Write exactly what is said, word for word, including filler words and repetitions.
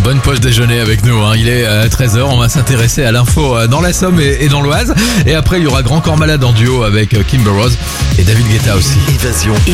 Bonne pause déjeuner avec nous, hein. Il est euh, treize heures, on va s'intéresser à l'info euh, dans la Somme et, et dans l'Oise. Et après, il y aura Grand Corps Malade en duo avec euh, Kimber Rose et David Guetta aussi. Évasion.